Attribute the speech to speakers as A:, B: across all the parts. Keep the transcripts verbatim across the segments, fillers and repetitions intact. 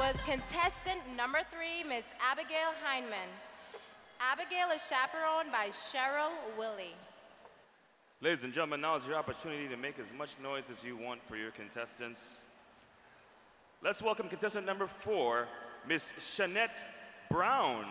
A: was contestant number three, Miss Abigail Heineman. Abigail is chaperoned by Cheryl Willie.
B: Ladies and gentlemen, now is your opportunity to make as much noise as you want for your contestants. Let's welcome contestant number four, Miss Shanette Brown.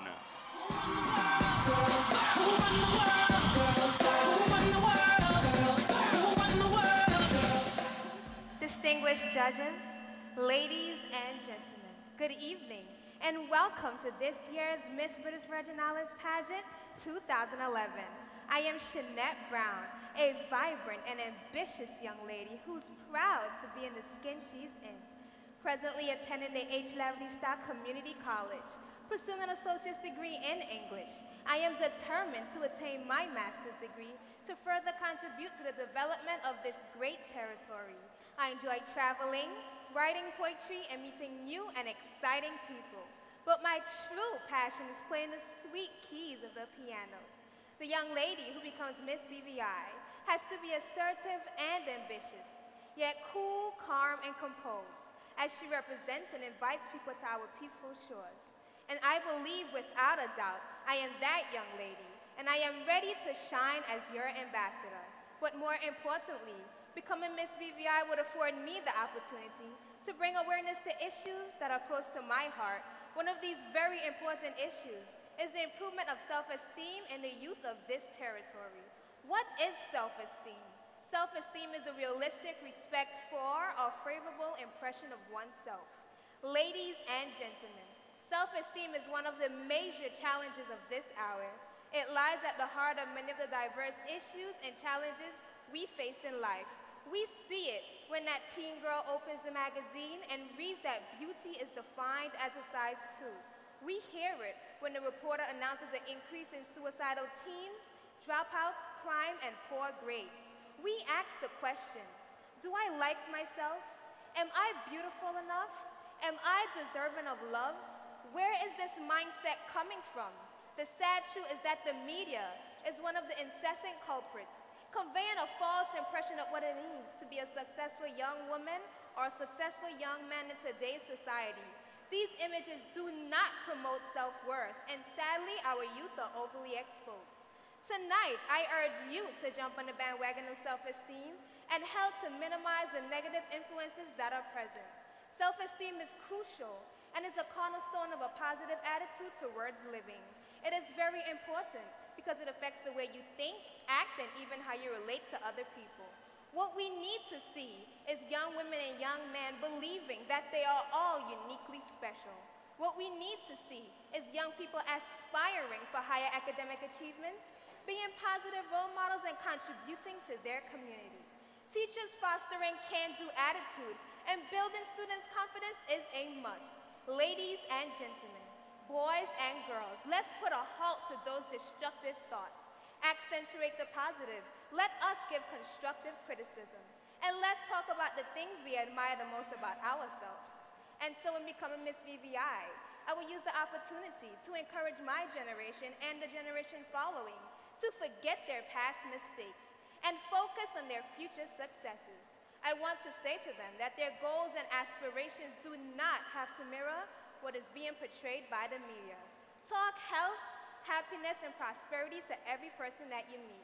C: Distinguished judges, ladies and gentlemen, good evening and welcome to this year's Miss British Virgin Islands pageant two thousand eleven. I am Shanette Brown, a vibrant and ambitious young lady who's proud to be in the skin she's in. Presently attending the H. Lavely Stock Community College, pursuing an associate's degree in English. I am determined to attain my master's degree to further contribute to the development of this great territory. I enjoy traveling, writing poetry, and meeting new and exciting people. But my true passion is playing the sweet keys of the piano. The young lady who becomes Miss B V I has to be assertive and ambitious, yet cool, calm, and composed, as she represents and invites people to our peaceful shores. And I believe without a doubt, I am that young lady, and I am ready to shine as your ambassador. But more importantly, becoming Miss B V I would afford me the opportunity to bring awareness to issues that are close to my heart. One of these very important issues is the improvement of self-esteem in the youth of this territory. What is self-esteem? Self-esteem is a realistic respect for or favorable impression of oneself. Ladies and gentlemen, self-esteem is one of the major challenges of this hour. It lies at the heart of many of the diverse issues and challenges we face in life. We see it when that teen girl opens the magazine and reads that beauty is defined as a size two. We hear it when the reporter announces an increase in suicidal teens, dropouts, crime, and poor grades. We ask the questions: do I like myself? Am I beautiful enough? Am I deserving of love? Where is this mindset coming from? The sad truth is that the media is one of the incessant culprits, conveying a false impression of what it means to be a successful young woman or a successful young man in today's society. These images do not promote self-worth, and sadly, our youth are overly exposed. Tonight, I urge you to jump on the bandwagon of self-esteem and help to minimize the negative influences that are present. Self-esteem is crucial and is a cornerstone of a positive attitude towards living. It is very important because it affects the way you think, act, and even how you relate to other people. What we need to see is young women and young men believing that they are all uniquely special. What we need to see is young people aspiring for higher academic achievements, being positive role models, and contributing to their community. Teachers fostering can-do attitude and building students' confidence is a must. Ladies and gentlemen, boys and girls, let's put a halt to those destructive thoughts. Accentuate the positive. Let us give constructive criticism. And let's talk about the things we admire the most about ourselves. And so in becoming Miss B V I, I will use the opportunity to encourage my generation and the generation following to forget their past mistakes and focus on their future successes. I want to say to them that their goals and aspirations do not have to mirror what is being portrayed by the media. Talk health, happiness, and prosperity to every person that you meet.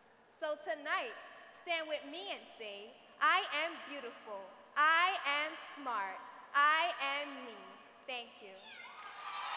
C: So tonight, stand with me and say, I am beautiful, I am smart, I am me.